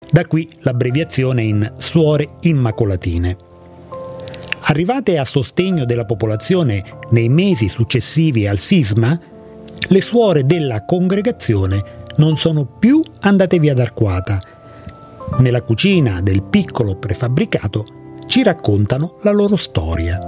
Da qui l'abbreviazione in Suore Immacolatine. Arrivate a sostegno della popolazione nei mesi successivi al sisma, le suore della congregazione non sono più andate via d'Arquata. Nella cucina del piccolo prefabbricato ci raccontano la loro storia.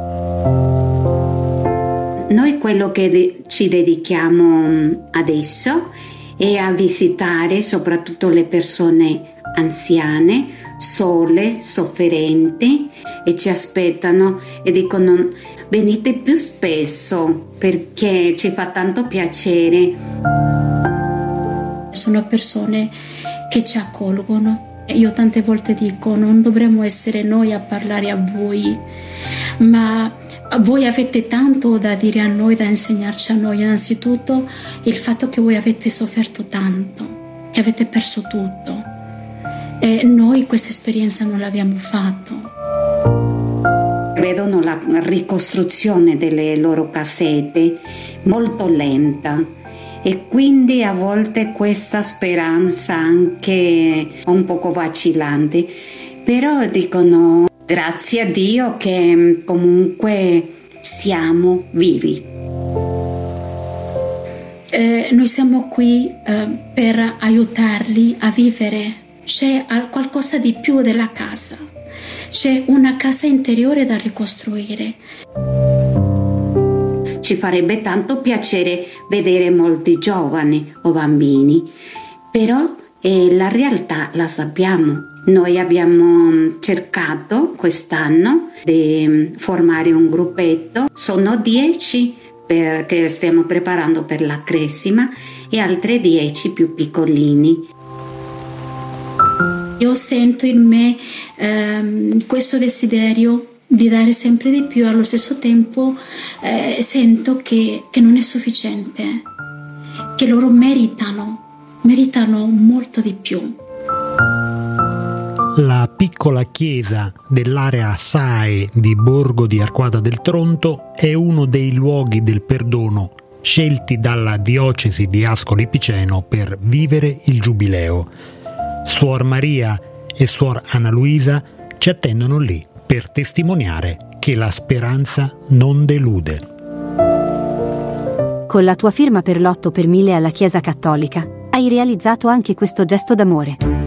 Noi quello che ci dedichiamo adesso è a visitare soprattutto le persone anziane, sole, sofferenti, e ci aspettano e dicono: venite più spesso perché ci fa tanto piacere. Sono persone che ci accolgono. Io tante volte dico: non dovremmo essere noi a parlare a voi, ma voi avete tanto da dire a noi, da insegnarci a noi. Innanzitutto il fatto che voi avete sofferto tanto, che avete perso tutto, e noi questa esperienza non l'abbiamo fatto. Vedono la ricostruzione delle loro casette molto lenta, e quindi a volte questa speranza anche un poco vacillante, però dicono: grazie a Dio che comunque siamo vivi. Noi siamo qui per aiutarli a vivere. C'è qualcosa di più della casa, c'è una casa interiore da ricostruire. Ci farebbe tanto piacere vedere molti giovani o bambini, però la realtà la sappiamo. Noi abbiamo cercato quest'anno di formare un gruppetto, sono 10 perché stiamo preparando per la cresima e altre 10 più piccolini. Io sento in me questo desiderio di dare sempre di più, allo stesso tempo sento che non è sufficiente, che loro meritano molto di più. La piccola chiesa dell'area SAE di Borgo di Arquata del Tronto è uno dei luoghi del perdono scelti dalla diocesi di Ascoli Piceno per vivere il Giubileo. Suor Maria e Suor Anna Luisa ci attendono lì per testimoniare che la speranza non delude. Con la tua firma per l'8 per 1000 alla Chiesa Cattolica hai realizzato anche questo gesto d'amore.